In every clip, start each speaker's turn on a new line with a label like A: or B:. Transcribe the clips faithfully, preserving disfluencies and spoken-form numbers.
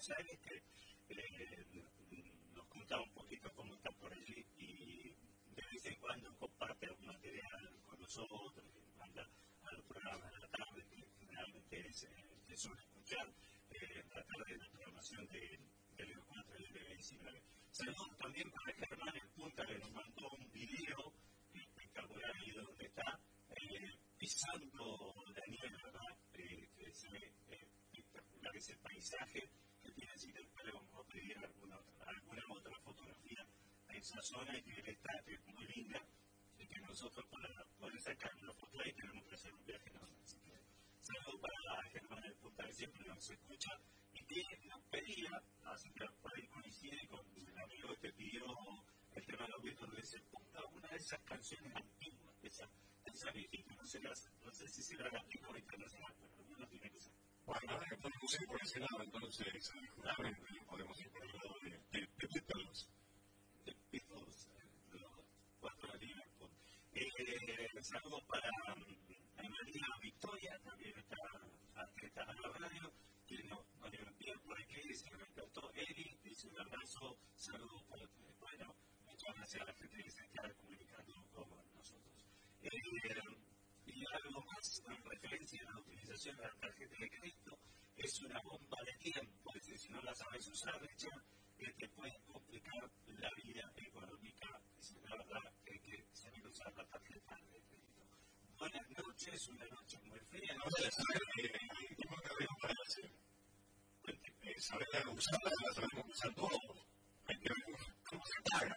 A: Buenos Aires, que eh, nos contaba un poquito cómo está por allí y de vez en cuando comparte algún material con nosotros, manda a los programas de la tarde, que generalmente es eh, que suele escuchar, eh, tratar de la programación de, de los cuatro del B diecinueve. Saludos también para Germán El Punta, que nos mandó un video espectacular ahí donde está eh, pisando la nieve, ¿verdad? Eh, que se ve eh, espectacular ese paisaje que tiene. Si después le vamos a pedir alguna otra, alguna otra fotografía a esa zona y que él está, que es muy linda, y que nosotros para poder sacar una foto ahí tenemos que hacer un viaje enorme. Así que saludos para Germán El Punta, que siempre nos escucha y que nos pedía, así que por ahí coincide con el amigo que te pidió el tema de los Beatles, de ese punta, una de esas canciones antiguas, esa, esa viejita, no sé, las, no sé si será la antigua o internacional, pero alguno tiene que ser.
B: Bueno, podemos ir por ese lado, entonces, seguramente podemos ir por el lado de, de, de Beatles.
A: De Beatles, los cuatro de Liverpool. Eh, saludos para María Victoria, también está atenta a la radio, que nos no envía por aquí, dice que me encantó. Eli dice un abrazo, saludos para ustedes. Bueno, muchas gracias a la gente que se está comunicando con nosotros. Eh, y algo más en referencia a la utilización de la tarjeta de crédito, es una bomba de tiempo, es decir, si no la sabes usar, Richard, que te puede complicar la vida económica. Es la verdad que hay que saber usar la tarjeta de crédito. Buenas noches, una noche muy fría.
B: No sé, ¿cómo que arriba para hacer? Saber usarla, la sabemos usar todos. Hay que ver cómo se paga.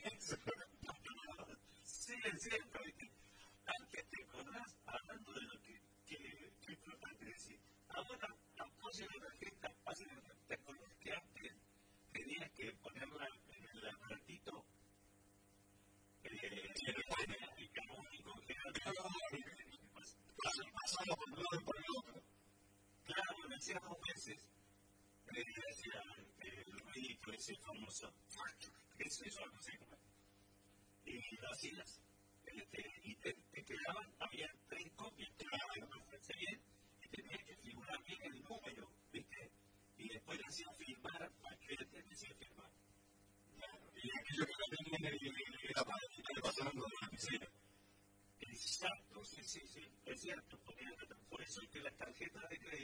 A: Sí, es cierto. Antes te acordás, hablando de lo que, que, que es importante decir, ahora apoyo la tarjeta, te acordás que antes tenías que ponerla en el aparatito eh, y carbón y congelar.
B: Pasamos por un lado y por el otro.
A: Claro, lo hacía dos veces. Eh, hacía el ruidito ese famoso. Eso, eso, no sé cómo. Y lo hacías. Este, y te, te quedaban, había tres copias, te quedaban bastante bien, y tenías que figurar bien el número, ¿viste? Y después le hacían firmar para que él te decía firmar.
B: Claro, y aquello que no tenía la página le pasaron por la lapicera.
A: Exacto, sí, sí, sí, es cierto, porque por eso es que las tarjetas de crédito